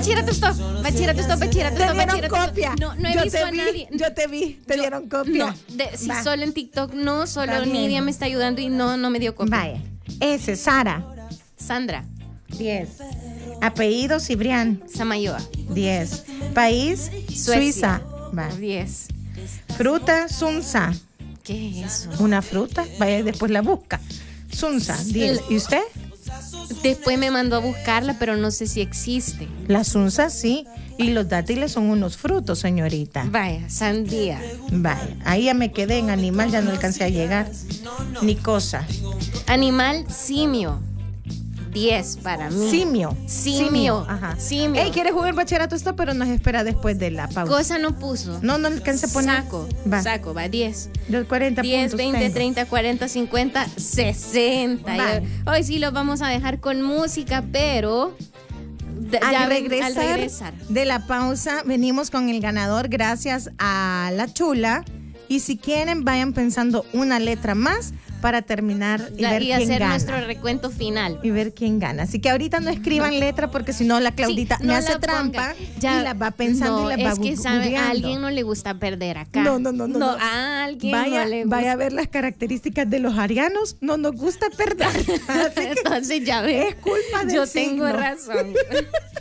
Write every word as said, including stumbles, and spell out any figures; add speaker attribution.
Speaker 1: Bachillerato stop, bachillerato stop, bachillerato
Speaker 2: Te
Speaker 1: stop,
Speaker 2: dieron
Speaker 1: bachillerato stop.
Speaker 2: copia.
Speaker 1: No, no he
Speaker 2: Yo
Speaker 1: visto
Speaker 2: te
Speaker 1: a
Speaker 2: vi,
Speaker 1: nadie.
Speaker 2: Yo te vi, te
Speaker 1: Yo-
Speaker 2: dieron copia.
Speaker 1: No, de, si
Speaker 2: Va.
Speaker 1: solo en TikTok no, solo
Speaker 2: Está bien.
Speaker 1: Nidia me está ayudando y no, no me dio copia.
Speaker 2: Vaya. S, Sara.
Speaker 1: Sandra,
Speaker 2: diez. Apellido, Cibrián.
Speaker 1: Samayoa,
Speaker 2: diez. País,
Speaker 1: Suecia.
Speaker 2: Suiza. Va.
Speaker 1: diez.
Speaker 2: Fruta, Sunsa.
Speaker 1: ¿Qué es eso?
Speaker 2: Una fruta, vaya y después la busca. Sunsa, diez. ¿Y usted?
Speaker 1: Después me mandó a buscarla, pero no sé si existe.
Speaker 2: La sunsa sí. Y los dátiles son unos frutos, señorita.
Speaker 1: Vaya, sandía.
Speaker 2: Vaya, ahí ya me quedé en animal, ya no alcancé a llegar. Ni cosa.
Speaker 1: Animal, simio. diez para mí.
Speaker 2: Simio.
Speaker 1: Simio.
Speaker 2: Ajá.
Speaker 1: Simio.
Speaker 2: Ey, quiere jugar bachillerato esto, pero nos espera después de la pausa.
Speaker 1: Cosa no puso.
Speaker 2: No, no alcancé a poner.
Speaker 1: Saco.
Speaker 2: Va.
Speaker 1: Saco, va, diez.
Speaker 2: Los cuarenta
Speaker 1: diez,
Speaker 2: puntos
Speaker 1: veinte,
Speaker 2: tengo.
Speaker 1: treinta, cuarenta, cincuenta, sesenta.
Speaker 2: Vale.
Speaker 1: Y hoy sí los vamos a dejar con música, pero de-
Speaker 2: Al,
Speaker 1: ya ven-
Speaker 2: regresar
Speaker 1: al regresar.
Speaker 2: de la pausa, venimos con el ganador gracias a la chula. Y si quieren, vayan pensando una letra más para terminar y
Speaker 1: La-
Speaker 2: ver
Speaker 1: y
Speaker 2: quién
Speaker 1: hacer
Speaker 2: gana.
Speaker 1: nuestro recuento final.
Speaker 2: Y ver quién gana. Así que ahorita no escriban letra porque si no la Claudita
Speaker 1: Sí,
Speaker 2: me
Speaker 1: no
Speaker 2: hace
Speaker 1: la
Speaker 2: trampa
Speaker 1: ponga. Ya-
Speaker 2: y la va pensando
Speaker 1: no,
Speaker 2: y la va
Speaker 1: es que
Speaker 2: gu-
Speaker 1: sabe, a
Speaker 2: googleando.
Speaker 1: alguien no le gusta perder acá.
Speaker 2: No, no, no, no, no.
Speaker 1: A alguien
Speaker 2: Vaya,
Speaker 1: no le gusta.
Speaker 2: vaya a ver las características de los arianos. No nos gusta perder. Así que
Speaker 1: Entonces ya ve.
Speaker 2: es culpa del
Speaker 1: Yo
Speaker 2: signo.
Speaker 1: tengo razón.